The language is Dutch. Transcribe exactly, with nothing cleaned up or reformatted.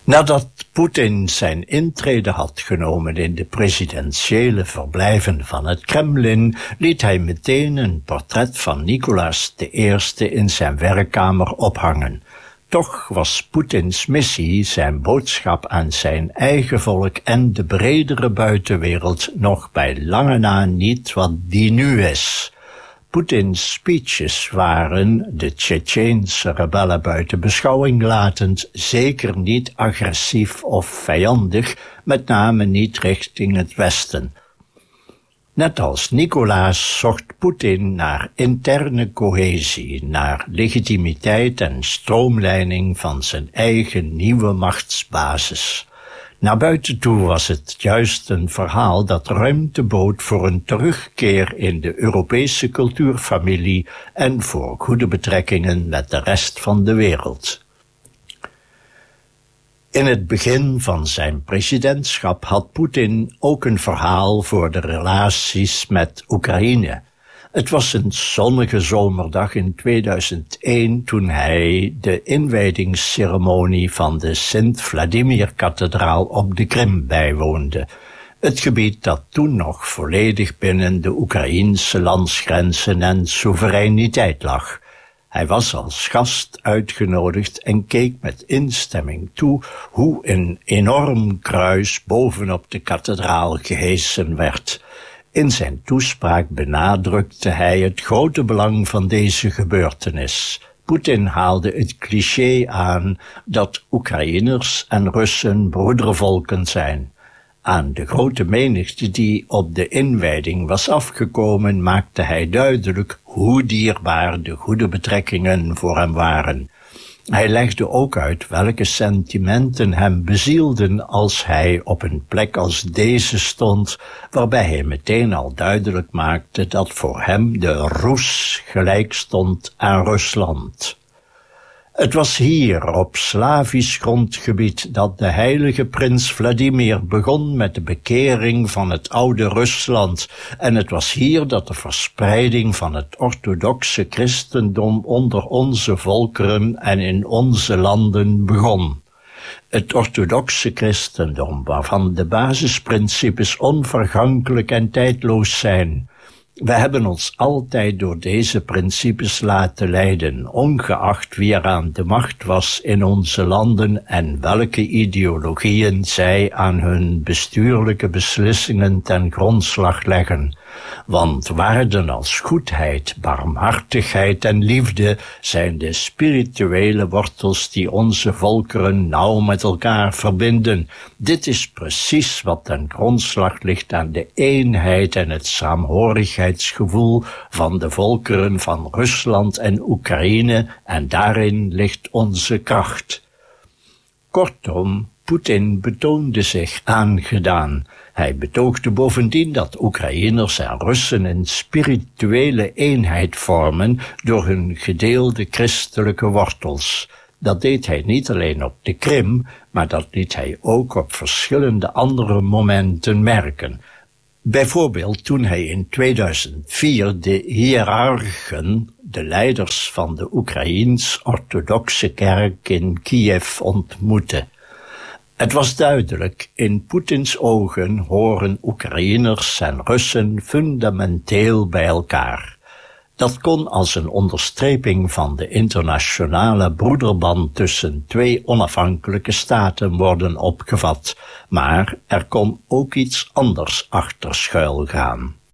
Nadat Poetin zijn intrede had genomen in de presidentiële verblijven van het Kremlin, liet hij meteen een portret van Nicolaas de Eerste in zijn werkkamer ophangen. Toch was Poetins missie, zijn boodschap aan zijn eigen volk en de bredere buitenwereld nog bij lange na niet wat die nu is. Poetins speeches waren, de Tsjetsjeense rebellen buiten beschouwing latend, zeker niet agressief of vijandig, met name niet richting het Westen. Net als Nicolaas zocht Poetin naar interne cohesie, naar legitimiteit en stroomlijning van zijn eigen nieuwe machtsbasis. Naar buiten toe was het juist een verhaal dat ruimte bood voor een terugkeer in de Europese cultuurfamilie en voor goede betrekkingen met de rest van de wereld. In het begin van zijn presidentschap had Poetin ook een verhaal voor de relaties met Oekraïne. Het was een zonnige zomerdag in tweeduizend één toen hij de inwijdingsceremonie van de Sint-Vladimir-kathedraal op de Krim bijwoonde. Het gebied dat toen nog volledig binnen de Oekraïense landsgrenzen en soevereiniteit lag. Hij was als gast uitgenodigd en keek met instemming toe hoe een enorm kruis bovenop de kathedraal gehesen werd. In zijn toespraak benadrukte hij het grote belang van deze gebeurtenis. Poetin haalde het cliché aan dat Oekraïners en Russen broedervolken zijn. Aan de grote menigte die op de inwijding was afgekomen, maakte hij duidelijk hoe dierbaar de goede betrekkingen voor hem waren. Hij legde ook uit welke sentimenten hem bezielden als hij op een plek als deze stond, waarbij hij meteen al duidelijk maakte dat voor hem de Rus gelijk stond aan Rusland. Het was hier, op Slavisch grondgebied, dat de heilige prins Vladimir begon met de bekering van het oude Rusland, en het was hier dat de verspreiding van het orthodoxe christendom onder onze volkeren en in onze landen begon. Het orthodoxe christendom, waarvan de basisprincipes onvergankelijk en tijdloos zijn. We hebben ons altijd door deze principes laten leiden, ongeacht wie er aan de macht was in onze landen en welke ideologieën zij aan hun bestuurlijke beslissingen ten grondslag leggen. Want waarden als goedheid, barmhartigheid en liefde zijn de spirituele wortels die onze volkeren nauw met elkaar verbinden. Dit is precies wat ten grondslag ligt aan de eenheid en het saamhorigheidsgevoel van de volkeren van Rusland en Oekraïne, en daarin ligt onze kracht. Kortom, Poetin betoonde zich aangedaan. Hij betoogde bovendien dat Oekraïners en Russen een spirituele eenheid vormen door hun gedeelde christelijke wortels. Dat deed hij niet alleen op de Krim, maar dat liet hij ook op verschillende andere momenten merken. Bijvoorbeeld toen hij in tweeduizend vier de hiërarchen, de leiders van de Oekraïens-orthodoxe kerk in Kiev, ontmoette. Het was duidelijk, in Poetins ogen horen Oekraïners en Russen fundamenteel bij elkaar. Dat kon als een onderstreping van de internationale broederband tussen twee onafhankelijke staten worden opgevat, maar er kon ook iets anders achter schuil gaan.